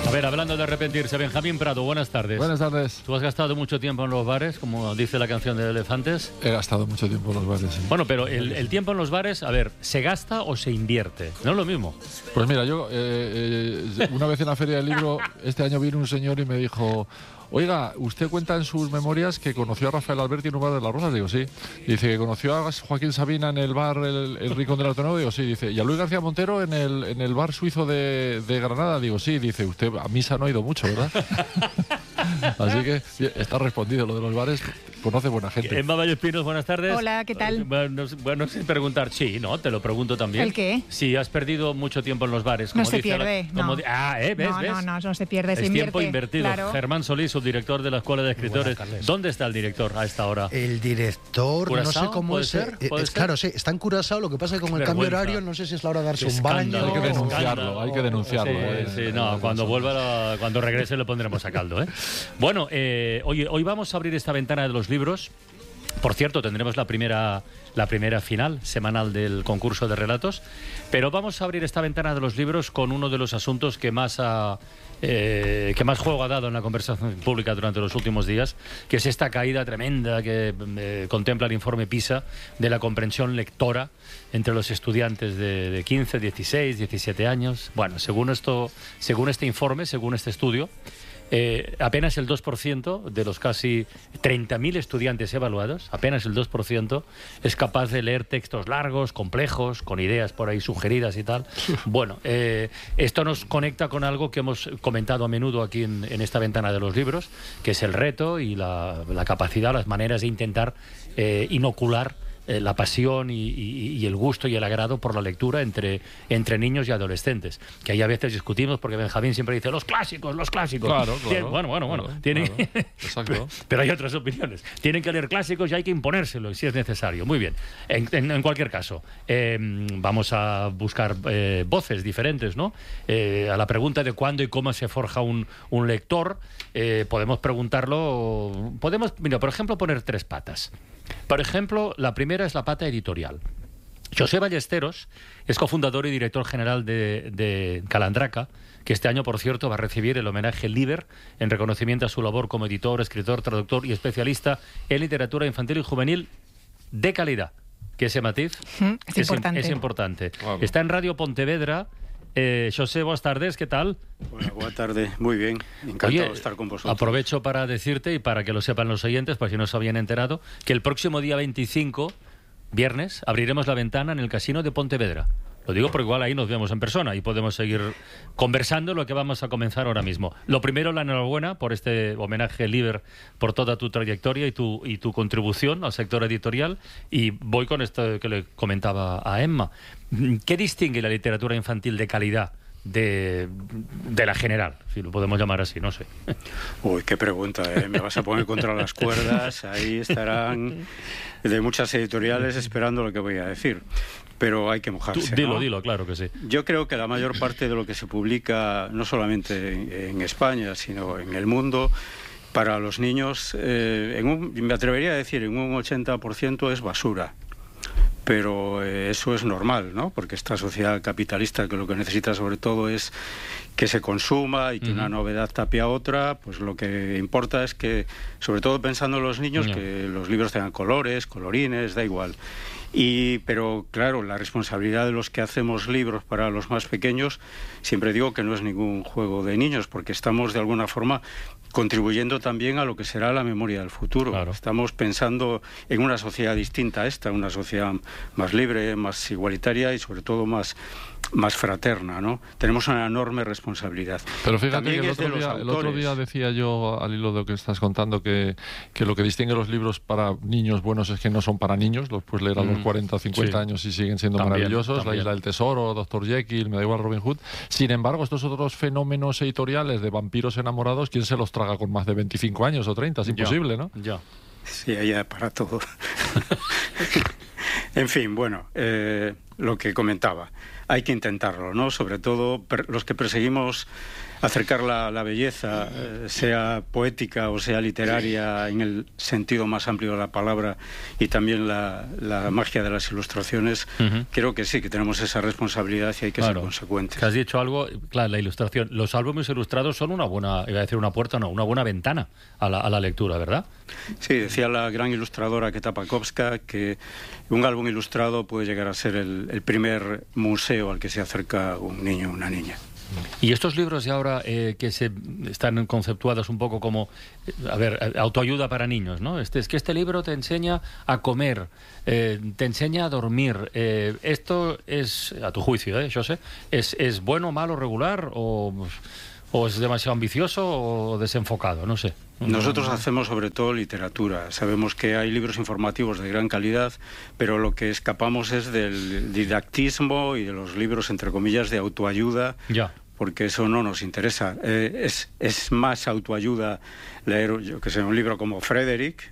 A ver, hablando de arrepentirse, Benjamín Prado, buenas tardes. Buenas tardes. ¿Tú has gastado mucho tiempo en los bares, como dice la canción de Elefantes? He gastado mucho tiempo en los bares, sí. Bueno, pero el tiempo en los bares, a ver, ¿se gasta o se invierte? No es lo mismo. Pues mira, yo una vez en la Feria del Libro, este año vino un señor y me dijo: oiga, usted cuenta en sus memorias que conoció a Rafael Alberti en un bar de Las Rozas. Digo, sí. Dice que conoció a Joaquín Sabina en el bar el Rincón del Autónomo. Digo, sí. Dice, ¿y a Luis García Montero en el bar suizo de Granada? Digo, sí. Dice, usted a misa no ha ido mucho, ¿verdad? Así que está respondido lo de los bares. Conoce buena gente. Emma Vallespinos, buenas tardes. Hola, ¿qué tal? Bueno, sin preguntar, sí, ¿no? Te lo pregunto también. ¿El qué? Si has perdido mucho tiempo en los bares. No Como se dice pierde, no. ¿ves? No se pierde, se es invierte. Tiempo invertido. Claro. Germán Solís, subdirector de la Escuela de Escritores. ¿Dónde está el director a esta hora? El director, no sé cómo ¿Puede es. ser? Claro, sí, está en Curazao. Lo que pasa es que con el cambio horario, no sé si es la hora de darse un baño. Hay que denunciarlo, hay que denunciarlo. Sí, no, cuando regrese lo pondremos a caldo, ¿eh? Bueno, oye, hoy vamos a abrir esta ventana de los libros. Por cierto, tendremos la primera final semanal del concurso de relatos, pero vamos a abrir esta ventana de los libros con uno de los asuntos que más juego ha dado en la conversación pública durante los últimos días, que es esta caída tremenda que contempla el informe PISA de la comprensión lectora entre los estudiantes de 15, 16, 17 años. Bueno, según este informe, según este estudio, apenas el 2% de los casi 30.000 estudiantes evaluados, apenas el 2% es capaz de leer textos largos, complejos, con ideas por ahí sugeridas y tal. Bueno, esto nos conecta con algo que hemos comentado a menudo aquí en esta ventana de los libros, que es el reto y la capacidad, las maneras de intentar inocular la pasión y el gusto y el agrado por la lectura entre niños y adolescentes, que ahí a veces discutimos porque Benjamín siempre dice los clásicos. Claro. Bueno, tienen... Exacto. Pero hay otras opiniones. Tienen que leer clásicos y hay que imponérselo si es necesario. Muy bien. En cualquier caso, vamos a buscar voces diferentes, ¿no? A la pregunta de cuándo y cómo se forja un lector, podemos preguntarlo... Mira, por ejemplo, poner tres patas. Por ejemplo, la primera es la pata editorial. José Ballesteros es cofundador y director general de Calandraca, que este año, por cierto, va a recibir el homenaje Liber en reconocimiento a su labor como editor, escritor, traductor y especialista en literatura infantil y juvenil de calidad. Que ese matiz es importante. Claro. Está en Radio Pontevedra. José, buenas tardes, ¿qué tal? Bueno, buenas tardes, muy bien, encantado de estar con vosotros. Aprovecho para decirte, y para que lo sepan los oyentes, por si no se habían enterado, que el próximo día 25, viernes, abriremos la ventana en el Casino de Pontevedra. Lo digo porque igual ahí nos vemos en persona y podemos seguir conversando lo que vamos a comenzar ahora mismo. Lo primero, la enhorabuena por este homenaje Liber, por toda tu trayectoria y tu contribución al sector editorial. Y voy con esto que le comentaba a Emma. ¿Qué distingue la literatura infantil de calidad de la general, si lo podemos llamar así? No sé. Uy, qué pregunta, ¿eh? Me vas a poner contra las cuerdas. Ahí estarán de muchas editoriales esperando lo que voy a decir. Pero hay que mojarse. Dilo, claro que sí. Yo creo que la mayor parte de lo que se publica, no solamente en España, sino en el mundo, para los niños, me atrevería a decir, en un 80% es basura. Pero eso es normal, ¿no? Porque esta sociedad capitalista, que lo que necesita sobre todo es que se consuma y que una novedad tape a otra, pues lo que importa es que, sobre todo pensando en los niños, que los libros tengan colores, colorines, da igual. Pero claro, la responsabilidad de los que hacemos libros para los más pequeños, siempre digo que no es ningún juego de niños, porque estamos de alguna forma contribuyendo también a lo que será la memoria del futuro. Claro. Estamos pensando en una sociedad distinta a esta, una sociedad más libre, más igualitaria y sobre todo más fraterna, ¿no? Tenemos una enorme responsabilidad. Pero fíjate También que el otro día decía yo, al hilo de lo que estás contando, que lo que distingue los libros para niños buenos es que no son para niños, los puedes leer a los 40 o 50 años y siguen siendo maravillosos. La Isla del Tesoro, Dr. Jekyll, me da igual Robin Hood. Sin embargo, estos otros fenómenos editoriales de vampiros enamorados, ¿quién se los traga con más de 25 años o 30? Es imposible, ¿no? Sí, hay para todo. En fin, bueno, lo que comentaba. Hay que intentarlo, ¿no? Sobre todo los que perseguimos acercar la belleza, sea poética o sea literaria, en el sentido más amplio de la palabra, y también la magia de las ilustraciones. Creo que sí, que tenemos esa responsabilidad y hay que ser consecuentes. Has dicho algo, claro, la ilustración. Los álbumes ilustrados son una buena, iba a decir una puerta, no, una buena ventana a la lectura, ¿verdad? Sí, decía la gran ilustradora Keta Pakowska que un álbum ilustrado puede llegar a ser el primer museo al que se acerca un niño o una niña. Y estos libros de ahora que se están conceptuados un poco como, autoayuda para niños, ¿no? Es que este libro te enseña a comer, te enseña a dormir. Esto es, a tu juicio, José, ¿es bueno, malo, regular o es demasiado ambicioso o desenfocado? No sé. Nosotros hacemos sobre todo literatura. Sabemos que hay libros informativos de gran calidad, pero lo que escapamos es del didactismo y de los libros, entre comillas, de autoayuda, porque eso no nos interesa. Es más autoayuda leer, yo que sé, un libro como Frederick,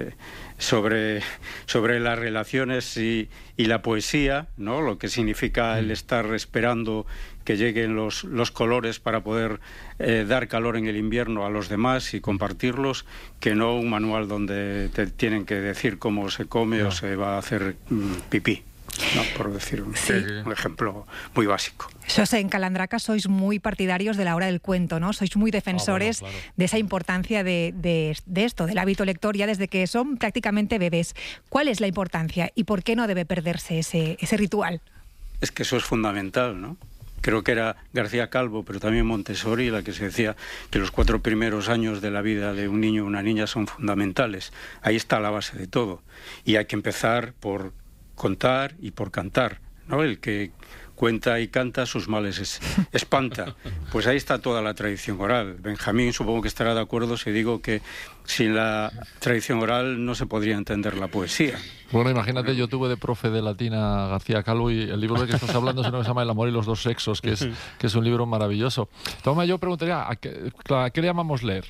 sobre las relaciones y la poesía, ¿no? Lo que significa el estar esperando que lleguen los colores para poder dar calor en el invierno a los demás y compartirlos, que no un manual donde te tienen que decir cómo se come o se va a hacer pipí, ¿no? Por decir un ejemplo muy básico. José, en Calandraca sois muy partidarios de la hora del cuento, ¿no? Sois muy defensores de esa importancia de esto, del hábito lector, ya desde que son prácticamente bebés. ¿Cuál es la importancia y por qué no debe perderse ese ritual? Es que eso es fundamental, ¿no? Creo que era García Calvo, pero también Montessori, la que se decía que los 4 primeros años de la vida de un niño o una niña son fundamentales. Ahí está la base de todo. Y hay que empezar por contar y por cantar, ¿no? El que cuenta y canta sus males espanta. Pues ahí está toda la tradición oral. Benjamín supongo que estará de acuerdo si digo que sin la tradición oral no se podría entender la poesía. Bueno, imagínate, yo tuve de profe de latín a García Calvo y el libro del que estás hablando se llama El amor y los dos sexos, que es un libro maravilloso. Toma, yo preguntaría, ¿a qué le llamamos leer?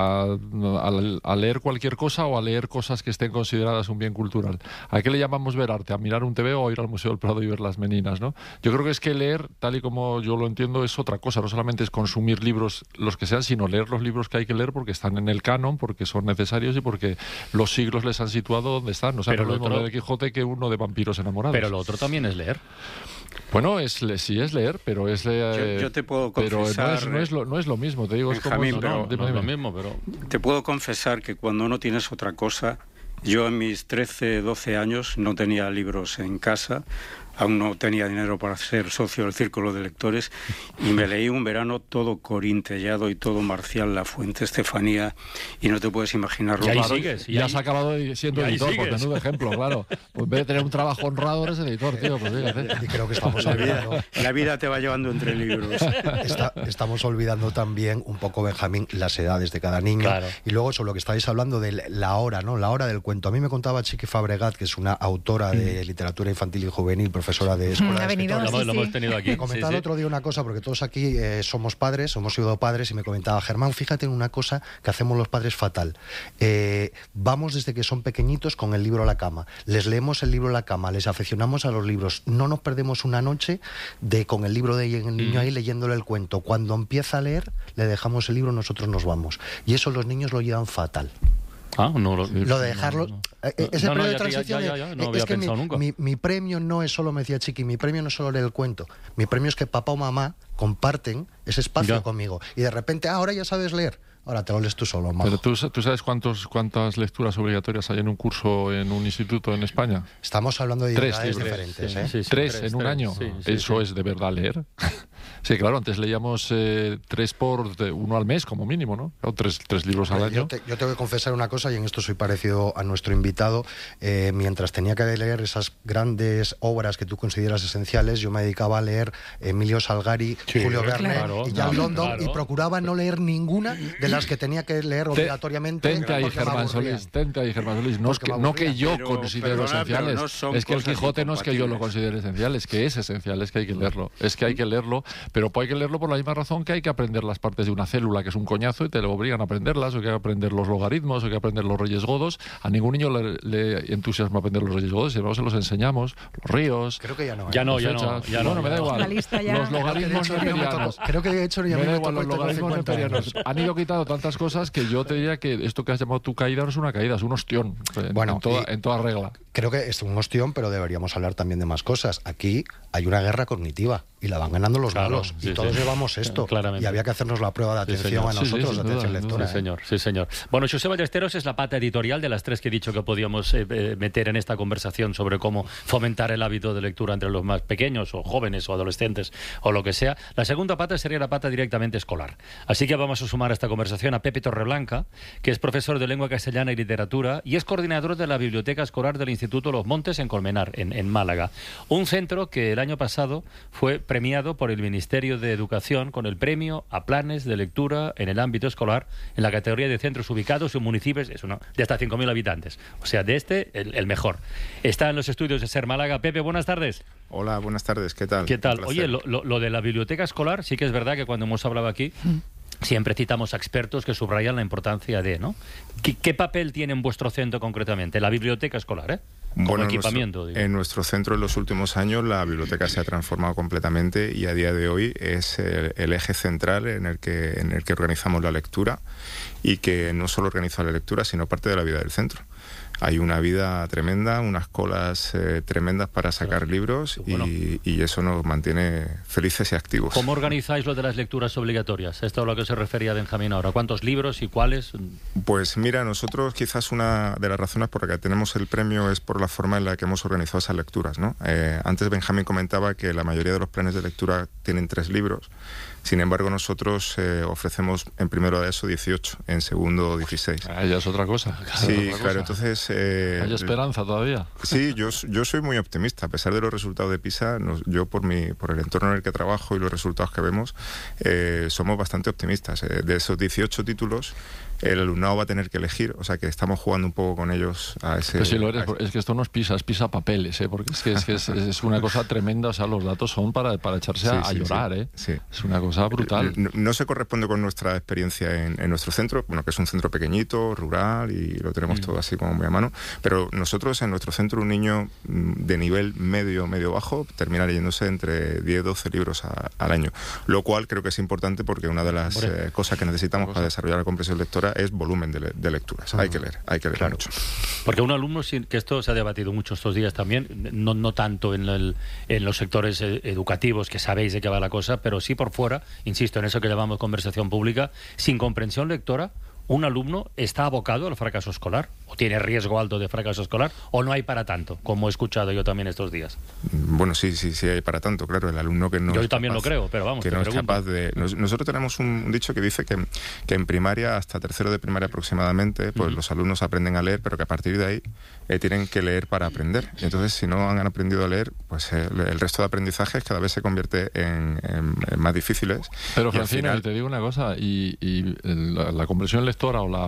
¿A leer cualquier cosa o a leer cosas que estén consideradas un bien cultural? ¿A qué le llamamos ver arte? ¿A mirar un TV o a ir al Museo del Prado y ver las meninas, ¿no? Yo creo que es que leer, tal y como yo lo entiendo, es otra cosa. No solamente es consumir libros los que sean, sino leer los libros que hay que leer porque están en el canon, porque son necesarios y porque los siglos les han situado donde están. O sea, no es lo de Quijote que uno de vampiros enamorados. Pero lo otro también es leer. Bueno, sí es leer, pero es leer. Yo te puedo confesar. Pero no es lo mismo, te digo. Benjamín, no es lo mismo, pero. Te puedo confesar que cuando no tienes otra cosa. Yo en mis 13, 12 años no tenía libros en casa. Aún no tenía dinero para ser socio del Círculo de Lectores y me leí un verano todo Corintellado y todo Marcial Lafuente, Estefanía, y no te puedes imaginar. Y ahí sigues. Y has acabado siendo editor, por menudo ejemplo, claro. Pues en vez de tener un trabajo honrado, eres editor, tío. Pues fíjate. Y creo que estamos olvidando. La vida te va llevando entre libros. Estamos olvidando también un poco, Benjamín, las edades de cada niño. Claro. Y luego sobre lo que estáis hablando de la hora, ¿no? La hora del cuento. A mí me contaba Chiqui Fabregat, que es una autora de literatura infantil y juvenil, profesora de escuela de escritores. Lo hemos tenido aquí. Me comentaba el otro día una cosa, porque todos aquí somos padres, hemos sido padres, y me comentaba, Germán, fíjate en una cosa que hacemos los padres fatal. Vamos desde que son pequeñitos con el libro a la cama. Les leemos el libro a la cama, les aficionamos a los libros. No nos perdemos una noche con el libro de el niño ahí leyéndole el cuento. Cuando empieza a leer, le dejamos el libro, nosotros nos vamos. Y eso los niños lo llevan fatal. Lo de dejarlo. Ese periodo de transición. No había pensado nunca. Mi premio no es solo, me decía Chiqui, mi premio no es solo leer el cuento. Mi premio es que papá o mamá comparten ese espacio conmigo. Y de repente, ahora ya sabes leer. Ahora te lo lees tú solo, majo. Pero ¿tú sabes cuántas lecturas obligatorias hay en un curso en un instituto en España? Estamos hablando de edades diferentes. Sí, ¿Tres en un año? ¿Eso es de verdad leer? Sí, claro, antes leíamos 3 por 1 al mes como mínimo, ¿no? O 3 libros al año. Yo tengo que confesar una cosa, y en esto soy parecido a nuestro invitado. Mientras tenía que leer esas grandes obras que tú consideras esenciales, yo me dedicaba a leer Emilio Salgari, Julio Verne y Jack London, y procuraba no leer ninguna de las las que tenía que leer obligatoriamente. Tente ahí, Germán Solís. No que yo considero esenciales. Es que el Quijote no es que yo lo considere esencial, es que es esencial, es que hay que leerlo. Pero hay que leerlo por la misma razón que hay que aprender las partes de una célula, que es un coñazo, y te lo obligan a aprenderlas, o que hay que aprender los logaritmos, o que hay que aprender los reyes godos. A ningún niño le entusiasma aprender los reyes godos, si no se los enseñamos. Los ríos. Creo que ya no. Bueno, me da igual. Los logaritmos neperianos. Creo que de hecho me da igual, los logaritmos neperianos. Han ido quitando tantas cosas que yo te diría que esto que has llamado tu caída no es una caída, es un ostión. Bueno, en toda regla. Creo que es un ostión, pero deberíamos hablar también de más cosas. Aquí hay una guerra cognitiva y la van ganando los malos. Y todos llevamos esto. Claramente. Y había que hacernos la prueba de atención a nosotros, de atención lectora. Sí, señor. Bueno, José Ballesteros es la pata editorial de las tres que he dicho que podíamos meter en esta conversación sobre cómo fomentar el hábito de lectura entre los más pequeños, o jóvenes, o adolescentes, o lo que sea. La segunda pata sería la pata directamente escolar. Así que vamos a sumar a esta conversación a Pepe Torreblanca, que es profesor de lengua castellana y literatura y es coordinador de la Biblioteca Escolar del Instituto Los Montes en Colmenar, en Málaga. Un centro que el año pasado fue premiado por el Ministerio de Educación con el premio a planes de lectura en el ámbito escolar en la categoría de centros ubicados en municipios de hasta 5.000 habitantes. O sea, de el mejor. Está en los estudios de SER Málaga. Pepe, buenas tardes. Hola, buenas tardes. ¿Qué tal? ¿Qué tal? Oye, lo de la biblioteca escolar, sí que es verdad que cuando hemos hablado aquí siempre citamos a expertos que subrayan la importancia de, ¿no? ¿Qué papel tiene en vuestro centro concretamente la biblioteca escolar, como equipamiento? En nuestro centro en los últimos años la biblioteca se ha transformado completamente y a día de hoy es el eje central en el que organizamos la lectura y que no solo organiza la lectura, sino parte de la vida del centro. Hay una vida tremenda, unas colas tremendas para sacar libros y eso nos mantiene felices y activos. ¿Cómo organizáis lo de las lecturas obligatorias? Esto es a lo que se refería Benjamín ahora. ¿Cuántos libros y cuáles? Pues mira, nosotros quizás una de las razones por las que tenemos el premio es por la forma en la que hemos organizado esas lecturas, ¿no? Antes Benjamín comentaba que la mayoría de los planes de lectura tienen 3 libros. Sin embargo, nosotros ofrecemos en primero de eso 18, en segundo 16. Ya es otra cosa. Sí, claro, entonces... ¿Hay esperanza todavía? Sí, yo soy muy optimista. A pesar de los resultados de PISA, yo por el entorno en el que trabajo y los resultados que vemos, somos bastante optimistas. De esos 18 títulos, el alumnado va a tener que elegir, o sea que estamos jugando un poco con ellos a ese... Pues sí, lo eres, es que esto no es PISA, es PISA papeles, porque es una cosa tremenda, o sea, los datos son para echarse a llorar, Sí. Es una cosa brutal. No se corresponde con nuestra experiencia en nuestro centro, bueno, que es un centro pequeñito, rural, y lo tenemos todo así como muy a mano, pero nosotros en nuestro centro un niño de nivel medio bajo termina leyéndose entre 10 y 12 libros al año, lo cual creo que es importante porque una de las cosas que necesitamos para desarrollar la comprensión lectora es volumen de lecturas. Hay que leer claro. Mucho. Porque un alumno, que esto se ha debatido mucho estos días también, no tanto en los sectores educativos, que sabéis de qué va la cosa, pero sí por fuera, insisto, en eso que llamamos conversación pública, sin comprensión lectora, ¿un alumno está abocado al fracaso escolar? ¿O tiene riesgo alto de fracaso escolar? ¿O no hay para tanto, como he escuchado yo también estos días? Bueno, sí hay para tanto, claro. El alumno que no yo también capaz, lo creo, pero vamos, que no es capaz de... Nosotros tenemos un dicho que dice que en primaria, hasta tercero de primaria aproximadamente, pues los alumnos aprenden a leer, pero que a partir de ahí tienen que leer para aprender. Entonces, si no han aprendido a leer, pues el resto de aprendizajes cada vez se convierte en más difíciles. Pero, Francino, te digo una cosa, y la comprensión lectora o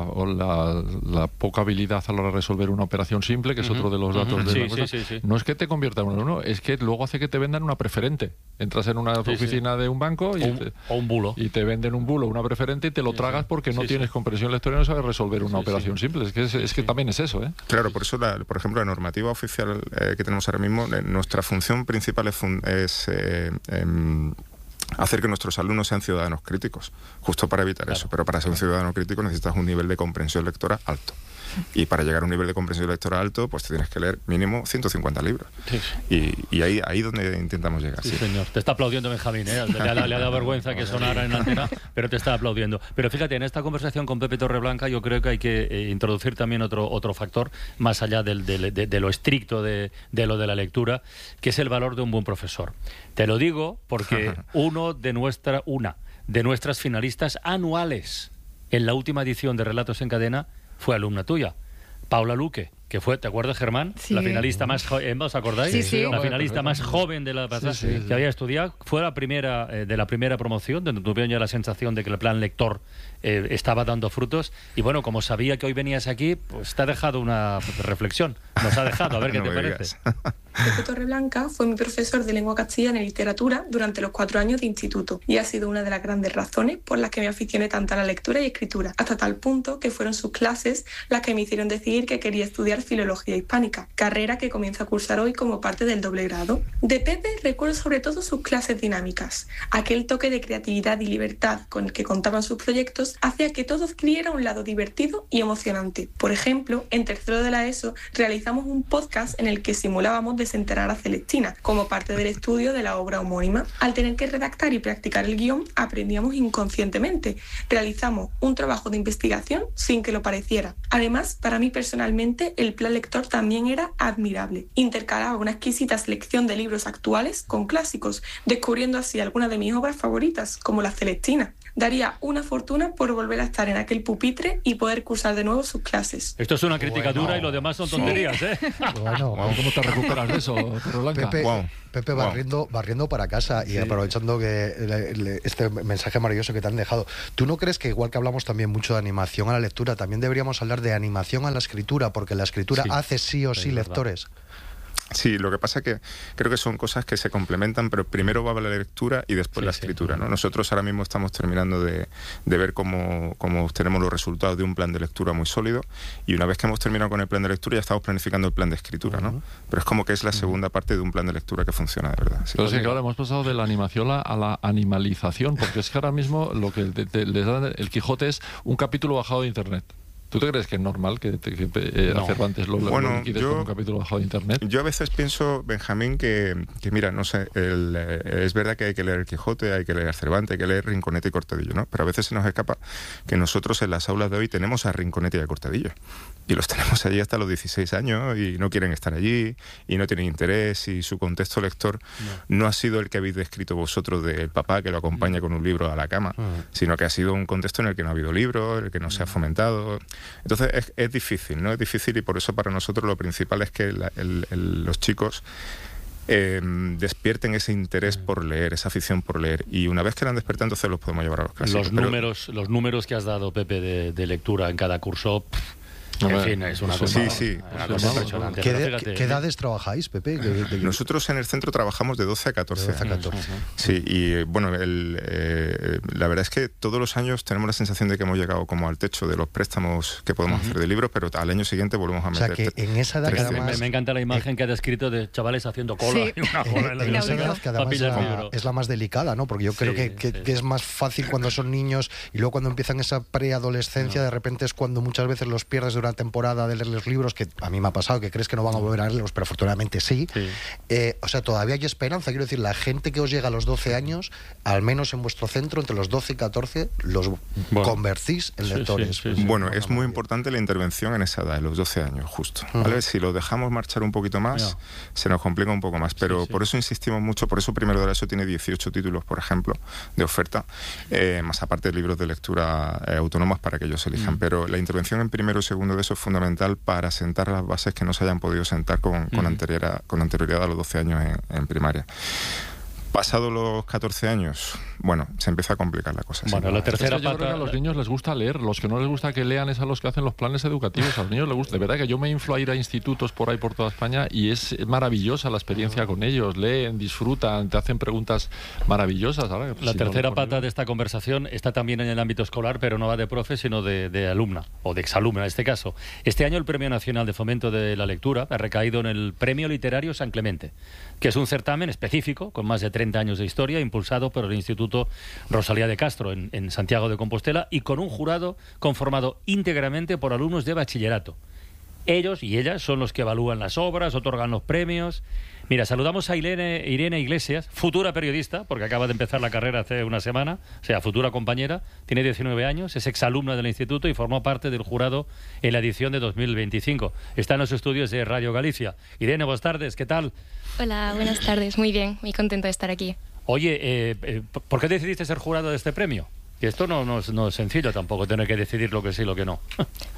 la poca habilidad a la hora de resolver una operación simple, que es otro de los datos de la cosa, no es que te convierta en un alumno, es que luego hace que te vendan una preferente. Entras en una oficina de un banco o un bulo. Y te venden un bulo, una preferente, y te lo tragas porque no tienes comprensión lectora y no sabes resolver una operación simple. Es que también es eso, Claro, por eso, por ejemplo, la normativa oficial que tenemos ahora mismo, nuestra función principal es hacer que nuestros alumnos sean ciudadanos críticos, justo para evitar eso. Pero para ser un ciudadano crítico necesitas un nivel de comprensión lectora alto. Y para llegar a un nivel de comprensión lectora alto, pues te tienes que leer mínimo 150 libros. Y ahí donde intentamos llegar. Sí, señor. Te está aplaudiendo Benjamín, Le ha dado vergüenza que sonara en la antena, pero te está aplaudiendo. Pero fíjate, en esta conversación con Pepe Torreblanca yo creo que hay que introducir también otro factor, más allá de lo estricto de lo de la lectura, que es el valor de un buen profesor. Te lo digo porque una de nuestras finalistas anuales en la última edición de Relatos en Cadena fue alumna tuya, Paula Luque. que fue, ¿te acuerdas, Germán? Sí. La finalista más joven, ¿os acordáis? Sí, sí. La finalista más joven de la pasada, que había estudiado, fue la primera de la primera promoción, donde tuvieron ya la sensación de que el plan lector estaba dando frutos. Y bueno, como sabía que hoy venías aquí, pues te ha dejado una reflexión. Nos ha dejado, a ver qué te parece. Pepe Torreblanca fue mi profesor de lengua castellana y literatura durante los 4 años de instituto y ha sido una de las grandes razones por las que me aficioné tanto a la lectura y escritura, hasta tal punto que fueron sus clases las que me hicieron decidir que quería estudiar filología hispánica, carrera que comienzo a cursar hoy como parte del doble grado. De Pepe recuerdo sobre todo sus clases dinámicas. Aquel toque de creatividad y libertad con el que contaban sus proyectos hacía que todo adquiriera un lado divertido y emocionante. Por ejemplo, en tercero de la ESO realizamos un podcast en el que simulábamos desenterrar a Celestina, como parte del estudio de la obra homónima. Al tener que redactar y practicar el guión, aprendíamos inconscientemente. Realizamos un trabajo de investigación sin que lo pareciera. Además, para mí personalmente, el plan lector también era admirable. Intercalaba una exquisita selección de libros actuales con clásicos, descubriendo así algunas de mis obras favoritas, como la Celestina. Daría una fortuna por volver a estar en aquel pupitre y poder cursar de nuevo sus clases. Esto es una crítica dura y lo demás son tonterías, ¿eh? Bueno, ¿Cómo te recuperas de eso, Torreblanca? Pepe barriendo para casa y aprovechando que este mensaje maravilloso que te han dejado. ¿Tú no crees que, igual que hablamos también mucho de animación a la lectura, también deberíamos hablar de animación a la escritura? Porque la escritura hace sí o sí lectores. Sí, lo que pasa que creo que son cosas que se complementan, pero primero va la lectura y después la escritura, ¿no? Nosotros ahora mismo estamos terminando de ver cómo obtenemos los resultados de un plan de lectura muy sólido, y una vez que hemos terminado con el plan de lectura ya estamos planificando el plan de escritura, ¿no? Pero es como que es la segunda parte de un plan de lectura que funciona de verdad. Sí. Pero es que ahora hemos pasado de la animación a la animalización, porque es que ahora mismo lo que les dan el Quijote es un capítulo bajado de internet. ¿Tú te crees que es normal que No. Cervantes lo liquides con un capítulo bajado de internet? Yo a veces pienso, Benjamín, que mira, no sé, es verdad que hay que leer el Quijote, hay que leer Cervantes, hay que leer Rinconete y Cortadillo, ¿no? Pero a veces se nos escapa que nosotros en las aulas de hoy tenemos a Rinconete y a Cortadillo. Y los tenemos allí hasta los 16 años y no quieren estar allí y no tienen interés, y su contexto lector no ha sido el que habéis descrito vosotros del papá que lo acompaña con un libro a la cama, sino que ha sido un contexto en el que no ha habido libros, en el que no se ha fomentado. Entonces es difícil, ¿no? Es difícil, y por eso para nosotros lo principal es que los chicos despierten ese interés por leer, esa afición por leer, y una vez que la han despertado, entonces los podemos llevar a los clásicos. Los números que has dado, Pepe, de lectura en cada curso... En fin, es una cosa, una cosa impresionante. ¿Qué edades trabajáis, Pepe? Nosotros en el centro trabajamos de 12 a 14. Sí, y bueno, la verdad es que todos los años tenemos la sensación de que hemos llegado como al techo de los préstamos que podemos hacer de libros, pero al año siguiente volvemos a meter. O sea, que en esa edad, además, me encanta la imagen que ha descrito de chavales haciendo cola. Sí. Y una cola en la en esa edad, que además es la más delicada, ¿no? Porque yo creo que es más fácil cuando son niños, y luego cuando empiezan esa preadolescencia, de repente es cuando muchas veces los pierdes durante temporada de leer los libros, que a mí me ha pasado, que crees que no van a volver a leerlos, pero afortunadamente sí. O sea, todavía hay esperanza. Quiero decir, la gente que os llega a los 12 años, al menos en vuestro centro, entre los 12 y 14, los convertís en lectores. Bueno, es muy importante la intervención en esa edad, en los 12 años, justo. ¿Vale? Si lo dejamos marchar un poquito más, se nos complica un poco más. Pero por eso insistimos mucho, por eso Primero de la ESO tiene 18 títulos, por ejemplo, de oferta, más aparte de libros de lectura autónomos para que ellos elijan. Pero la intervención en primero y segundo de eso es fundamental para sentar las bases que no se hayan podido sentar con anterioridad a los 12 años en primaria. Pasados los 14 años, bueno, se empieza a complicar la cosa. Bueno, la tercera yo creo que a los niños les gusta leer. Los que no les gusta que lean es a los que hacen los planes educativos. A los niños les gusta. De verdad que yo me inflo a ir a institutos por ahí, por toda España, y es maravillosa la experiencia con ellos. Leen, disfrutan, te hacen preguntas maravillosas. ¿Sabes? La tercera pata de esta conversación está también en el ámbito escolar, pero no va de profe, sino de alumna, o de exalumna en este caso. Este año el Premio Nacional de Fomento de la Lectura ha recaído en el Premio Literario San Clemente, que es un certamen específico con más de 30 años de historia, impulsado por el Instituto Rosalía de Castro en Santiago de Compostela, y con un jurado conformado íntegramente por alumnos de bachillerato. Ellos y ellas son los que evalúan las obras, otorgan los premios. Mira, saludamos a Irene Iglesias, futura periodista, porque acaba de empezar la carrera hace una semana, o sea, futura compañera, tiene 19 años, es exalumna del instituto y formó parte del jurado en la edición de 2025. Está en los estudios de Radio Galicia. Irene, buenas tardes, ¿qué tal? Hola, buenas tardes, muy bien, muy contenta de estar aquí. Oye, ¿por qué decidiste ser jurado de este premio? Que esto no es sencillo tampoco, tener que decidir lo que sí y lo que no.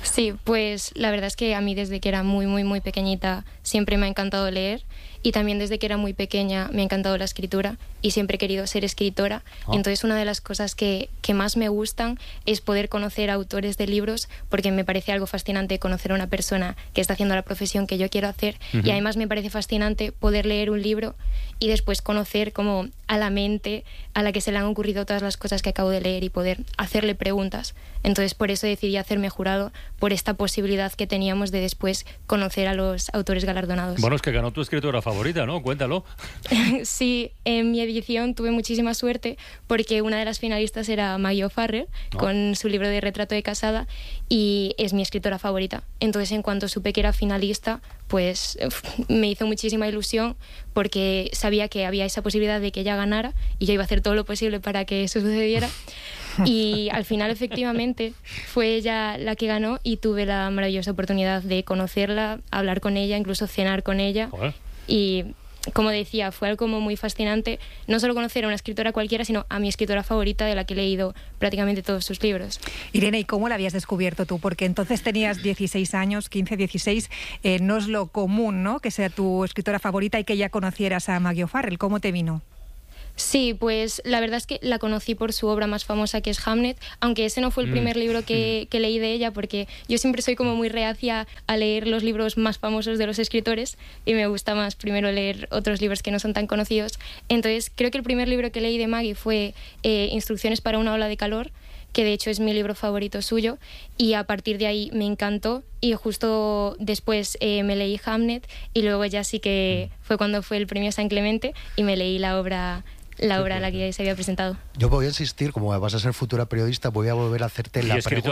Sí, pues la verdad es que a mí desde que era muy, muy, muy pequeñita siempre me ha encantado leer, y también desde que era muy pequeña me ha encantado la escritura y siempre he querido ser escritora. Entonces una de las cosas que más me gustan es poder conocer a autores de libros, porque me parece algo fascinante conocer a una persona que está haciendo la profesión que yo quiero hacer, y además me parece fascinante poder leer un libro y después conocer como a la mente a la que se le han ocurrido todas las cosas que acabo de leer y poder hacerle preguntas. Entonces por eso decidí hacerme jurado, por esta posibilidad que teníamos de después conocer a los autores galardonados. Bueno, es que ganó tu escritora favorita, ¿no? Cuéntalo. Sí, en mi edición tuve muchísima suerte porque una de las finalistas era Maggie O'Farrell, con su libro de Retrato de casada, y es mi escritora favorita. Entonces, en cuanto supe que era finalista, pues me hizo muchísima ilusión porque sabía que había esa posibilidad de que ella ganara y yo iba a hacer todo lo posible para que eso sucediera. Y al final, efectivamente, fue ella la que ganó y tuve la maravillosa oportunidad de conocerla, hablar con ella, incluso cenar con ella. Joder. Y como decía, fue algo como muy fascinante, no solo conocer a una escritora cualquiera, sino a mi escritora favorita, de la que he leído prácticamente todos sus libros. Irene, ¿y cómo la habías descubierto tú? Porque entonces tenías 16 años, 15, 16, no es lo común, ¿no?, que sea tu escritora favorita y que ya conocieras a Maggie O'Farrell. ¿Cómo te vino? Sí, pues la verdad es que la conocí por su obra más famosa, que es Hamnet, aunque ese no fue el primer libro que leí de ella, porque yo siempre soy como muy reacia a leer los libros más famosos de los escritores y me gusta más primero leer otros libros que no son tan conocidos. Entonces creo que el primer libro que leí de Maggie fue Instrucciones para una ola de calor, que de hecho es mi libro favorito suyo, y a partir de ahí me encantó, y justo después me leí Hamnet, y luego ya sí que fue cuando fue el premio San Clemente y me leí la obra a la que se había presentado. Yo voy a insistir, como vas a ser futura periodista, voy a volver a hacerte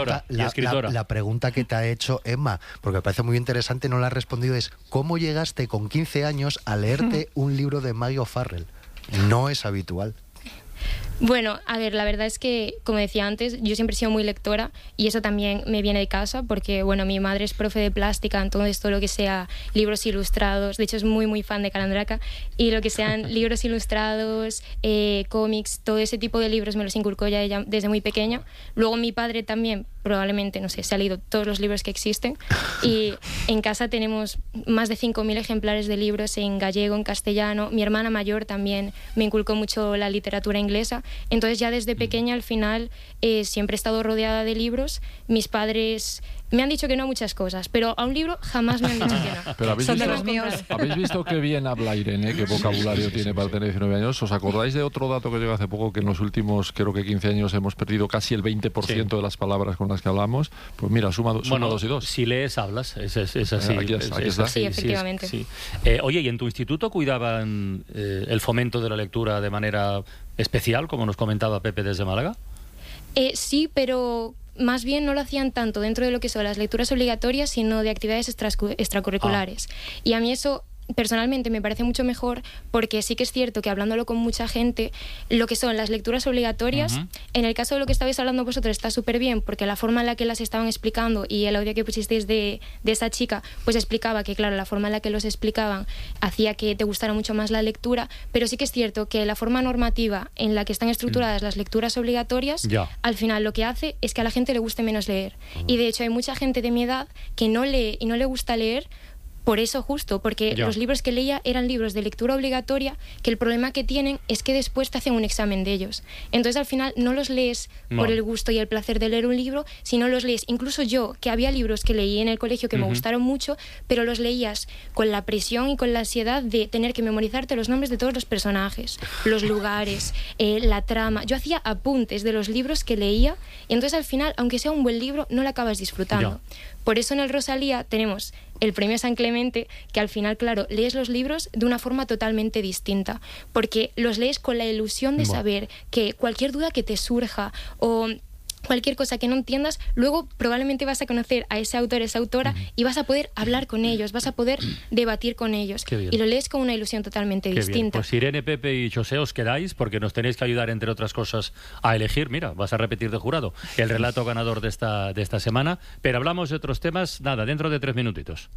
la pregunta que te ha hecho Emma, porque me parece muy interesante, no la has respondido, es ¿cómo llegaste con 15 años a leerte un libro de Maggie O'Farrell? No es habitual. Bueno, a ver, la verdad es que, como decía antes, yo siempre he sido muy lectora y eso también me viene de casa porque, bueno, mi madre es profe de plástica, entonces todo lo que sea libros ilustrados, de hecho es muy, muy fan de Calandraca, y lo que sean libros ilustrados, cómics, todo ese tipo de libros me los inculcó ya ella desde muy pequeña. Luego mi padre también, probablemente, no sé, se ha leído todos los libros que existen, y en casa tenemos más de 5.000 ejemplares de libros en gallego, en castellano. Mi hermana mayor también me inculcó mucho la literatura inglesa. Entonces ya desde pequeña, al final, siempre he estado rodeada de libros. Mis padres me han dicho que no a muchas cosas, pero a un libro jamás me han dicho que no. Pero Son de los míos. ¿Habéis visto qué bien habla Irene, qué vocabulario tiene para tener 19 años? ¿Os acordáis de otro dato que llegó hace poco, que en los últimos, creo que 15 años, hemos perdido casi el 20% de las palabras con las que hablamos? Pues mira, suma 2 y 2. Si lees, hablas, es así. Aquí está. Sí, efectivamente. Sí. Oye, ¿y en tu instituto cuidaban el fomento de la lectura de manera especial, como nos comentaba Pepe desde Málaga? Sí, pero más bien no lo hacían tanto dentro de lo que son las lecturas obligatorias, sino de actividades extracurriculares. Y a mí eso personalmente me parece mucho mejor, porque sí que es cierto que hablándolo con mucha gente, lo que son las lecturas obligatorias, en el caso de lo que estabais hablando vosotros está súper bien, porque la forma en la que las estaban explicando, y el audio que pusisteis de esa chica, pues explicaba que, claro, la forma en la que los explicaban hacía que te gustara mucho más la lectura, pero sí que es cierto que la forma normativa en la que están estructuradas las lecturas obligatorias, al final lo que hace es que a la gente le guste menos leer. Y de hecho hay mucha gente de mi edad que no lee y no le gusta leer por eso justo, porque los libros que leía eran libros de lectura obligatoria, que el problema que tienen es que después te hacen un examen de ellos. Entonces al final no los lees por el gusto y el placer de leer un libro, sino los lees. Incluso yo, que había libros que leí en el colegio que me gustaron mucho, pero los leías con la presión y con la ansiedad de tener que memorizarte los nombres de todos los personajes, los lugares, la trama. Yo hacía apuntes de los libros que leía, y entonces al final, aunque sea un buen libro, no lo acabas disfrutando. Por eso en el Rosalía tenemos el premio San Clemente, que al final, claro, lees los libros de una forma totalmente distinta, porque los lees con la ilusión de saber que cualquier duda que te surja o cualquier cosa que no entiendas, luego probablemente vas a conocer a ese autor, esa autora, y vas a poder hablar con ellos, vas a poder debatir con ellos. Y lo lees con una ilusión totalmente distinta. Bien. Pues Irene, Pepe y José, os quedáis, porque nos tenéis que ayudar, entre otras cosas, a elegir, mira, vas a repetir de jurado, el relato ganador de esta semana, pero hablamos de otros temas, nada, dentro de 3 minutitos.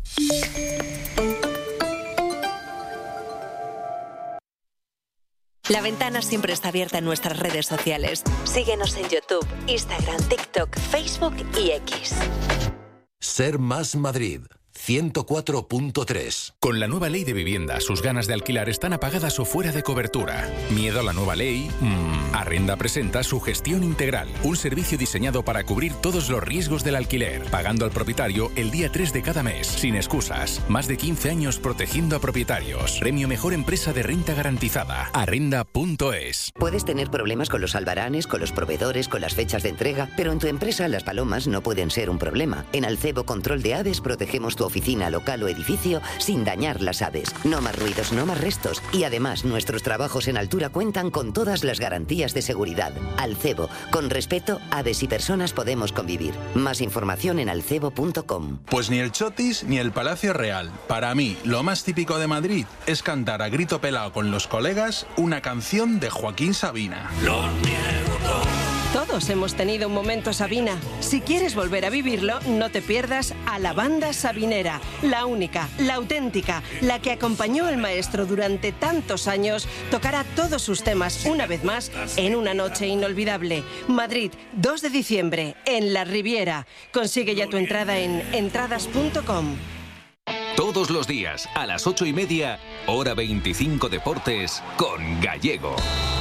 La Ventana siempre está abierta en nuestras redes sociales. Síguenos en YouTube, Instagram, TikTok, Facebook y X. Ser Más Madrid 104.3. Con la nueva ley de vivienda, sus ganas de alquilar están apagadas o fuera de cobertura. ¿Miedo a la nueva ley? Arrenda presenta su gestión integral, un servicio diseñado para cubrir todos los riesgos del alquiler, pagando al propietario el día 3 de cada mes, sin excusas. Más de 15 años protegiendo a propietarios. Premio Mejor Empresa de Renta Garantizada. Arrenda.es. Puedes tener problemas con los albaranes, con los proveedores, con las fechas de entrega, pero en tu empresa las palomas no pueden ser un problema. En Alcebo Control de Aves protegemos tu oficina, local o edificio sin dañar las aves. No más ruidos, no más restos. Y además, nuestros trabajos en altura cuentan con todas las garantías de seguridad. Alcebo, con respeto, aves y personas podemos convivir. Más información en alcebo.com. Pues ni el Chotis ni el Palacio Real. Para mí, lo más típico de Madrid es cantar a grito pelado con los colegas una canción de Joaquín Sabina. Lo niego todo. Todos hemos tenido un momento Sabina. Si quieres volver a vivirlo, no te pierdas a la banda sabinera, la única, la auténtica, la que acompañó al maestro durante tantos años, tocará todos sus temas una vez más en una noche inolvidable. Madrid, 2 de diciembre, en La Riviera. Consigue ya tu entrada en entradas.com. Todos los días, a las 8:30, hora 25 Deportes, con Gallego.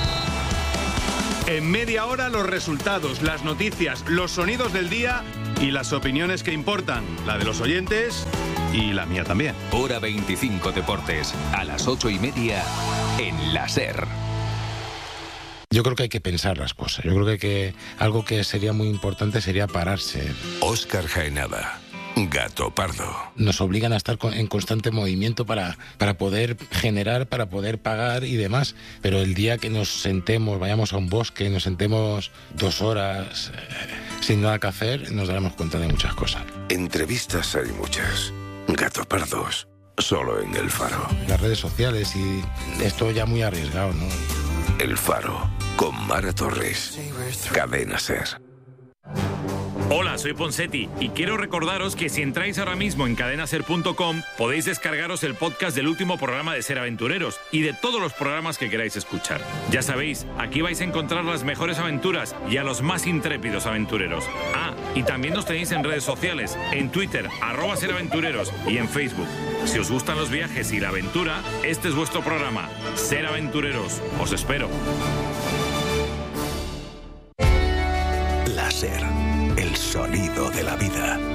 En media hora los resultados, las noticias, los sonidos del día y las opiniones que importan, la de los oyentes y la mía también. Hora 25 Deportes, a las 8:30 en la SER. Yo creo que hay que pensar las cosas. Yo creo que algo que sería muy importante sería pararse. Óscar Jaenada. Gato Pardo. Nos obligan a estar en constante movimiento para poder generar, para poder pagar y demás. Pero el día que nos sentemos, vayamos a un bosque, nos sentemos 2 horas sin nada que hacer, nos daremos cuenta de muchas cosas. Entrevistas hay muchas. Gato Pardos, solo en El Faro. Las redes sociales y esto ya muy arriesgado, ¿no? El Faro, con Mara Torres. Cadena SER. Hola, soy Ponsetti y quiero recordaros que si entráis ahora mismo en cadenaser.com podéis descargaros el podcast del último programa de Ser Aventureros y de todos los programas que queráis escuchar. Ya sabéis, aquí vais a encontrar las mejores aventuras y a los más intrépidos aventureros. Ah, y también nos tenéis en redes sociales, en Twitter, @seraventureros y en Facebook. Si os gustan los viajes y la aventura, este es vuestro programa, Ser Aventureros. Os espero. La SER. El sonido de la vida.